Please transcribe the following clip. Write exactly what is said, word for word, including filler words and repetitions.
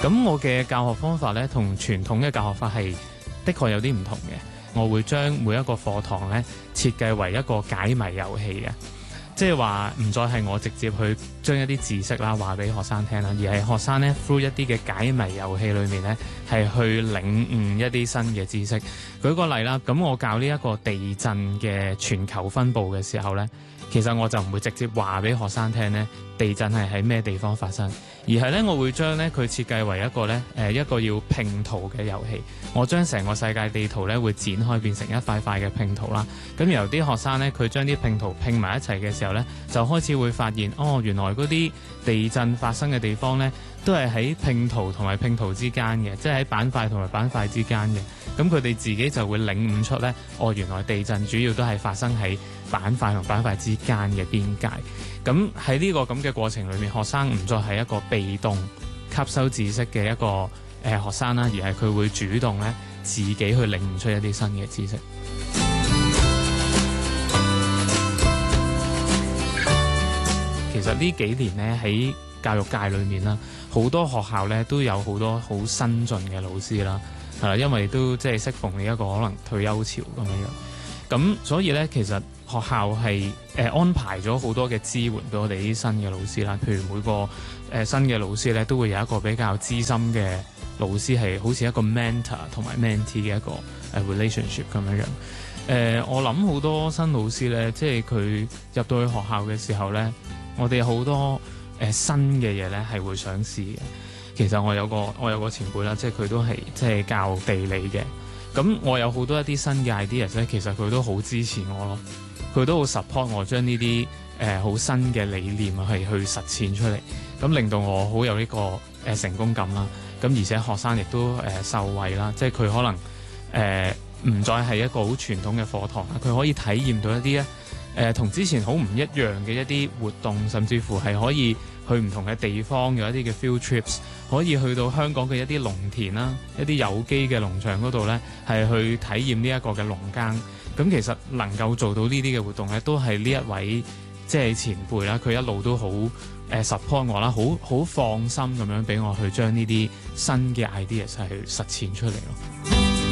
咁我嘅教學方法咧，同傳統嘅教學法係的確有啲唔同嘅。我會將每一個課堂咧設計為一個解謎遊戲嘅。即係話唔再係我直接去將一啲知識啦話俾學生聽啦，而係學生咧 through 一啲嘅解謎遊戲裏面咧係去領悟一啲新嘅知識。舉個例啦，咁我教呢一個地震嘅全球分佈嘅時候咧，其實我就唔會直接話俾學生聽咧地震係喺咩地方發生，而係咧我會將咧佢設計為一個咧誒一個要拼圖嘅遊戲。我將成個世界地圖咧會展開變成一塊塊嘅拼圖啦。咁由啲學生咧佢將啲拼圖拼埋一齊嘅時候咧，就開始會發現哦，原來嗰啲地震發生嘅地方咧都係喺拼圖同埋拼圖之間嘅，即係喺板塊同埋板塊之間嘅。咁佢哋自己就會領悟出咧，哦，原來地震主要都係發生喺板塊同板塊之間嘅邊界。咁喺呢個咁嘅過程裏面，學生唔再係一個被動吸收知識嘅一個誒、呃、學生啦，而係佢會主動咧自己去領悟出一啲新嘅知識。其實呢幾年咧喺教育界裏面啦，好多學校咧都有好多好新進嘅老師啦，係啦，因為都即係適逢呢一個可能退休潮咁樣樣，咁所以咧其實學校係誒、呃、安排咗好多嘅支援俾我哋啲新嘅老師啦，譬如每個誒、呃、新嘅老師咧都會有一個比較資深嘅老師，係好似一個 mentor 同埋 mentee 嘅一個誒 relationship 咁樣樣。誒、呃，我諗好多新老師咧，即係佢入到去學校嘅時候咧，我哋好多誒、呃、新嘅嘢咧係會想試嘅。其實我有個我有個前輩啦，即係佢都係即係教地理嘅。咁我有好多一啲新嘅 ideas 咧，其實佢都好支持我咯。佢都好 support 我將呢啲誒好新嘅理念係去實踐出嚟，咁令到我好有呢、這個誒、呃、成功感啦。咁而且學生亦都誒、呃、受惠啦，即係佢可能誒唔、呃、再係一個好傳統嘅課堂啦，佢可以體驗到一啲咧誒同之前好唔一樣嘅一啲活動，甚至乎係可以去唔同嘅地方，有一啲嘅 field trips， 可以去到香港嘅一啲農田啦，一啲有機嘅農場嗰度咧，係去體驗呢一個嘅農耕。咁其實能夠做到呢啲嘅活動咧，都係呢一位即係前輩啦，佢一路都好誒 support 我啦，好好放心咁樣俾我去將呢啲新嘅 ideas 係去實踐出嚟咯。